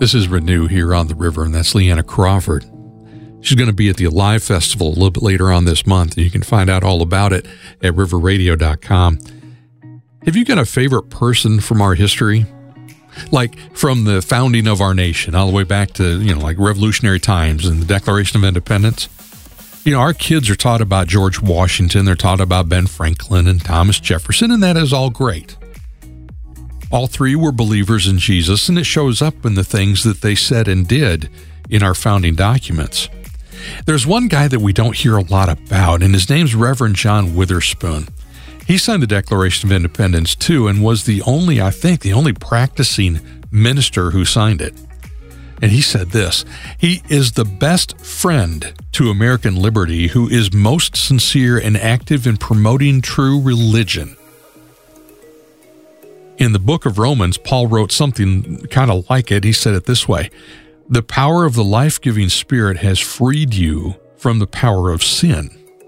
This is Renew here on the river, and that's Leanna Crawford. She's going to be at the Alive Festival a little bit later on this month, and you can find out all about it at riverradio.com. Have you got a favorite person from our history? Like from the founding of our nation all the way back to, like revolutionary times and the Declaration of Independence? Our kids are taught about George Washington, they're taught about Ben Franklin and Thomas Jefferson, and that is all great. All three were believers in Jesus, and it shows up in the things that they said and did in our founding documents. There's one guy that we don't hear a lot about, and his name's Reverend John Witherspoon. He signed the Declaration of Independence too, and was the only practicing minister who signed it. And he said this: he is the best friend to American liberty who is most sincere and active in promoting true religion. In the book of Romans, Paul wrote something kind of like it. He said it this way: the power of the life-giving Spirit has freed you from the power of sin.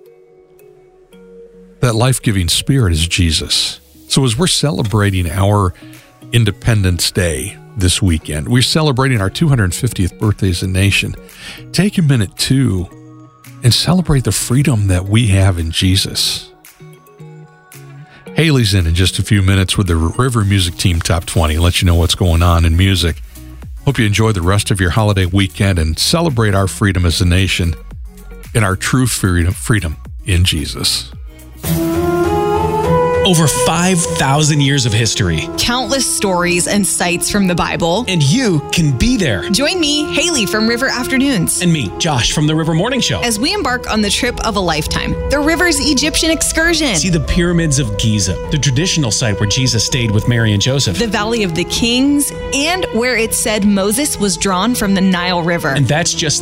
That life-giving Spirit is Jesus. So as we're celebrating our Independence Day this weekend, we're celebrating our 250th birthday as a nation. Take a minute too and celebrate the freedom that we have in Jesus. Haley's in just a few minutes with the River Music Team Top 20. Let you know what's going on in music. Hope you enjoy the rest of your holiday weekend and celebrate our freedom as a nation and our true freedom in Jesus. Over 5,000 years of history. Countless stories and sights from the Bible. And you can be there. Join me, Haley from River Afternoons. And me, Josh from the River Morning Show. As we embark on the trip of a lifetime, the River's Egyptian excursion. See the pyramids of Giza, the traditional site where Jesus stayed with Mary and Joseph. The Valley of the Kings, and where it said Moses was drawn from the Nile River. And that's just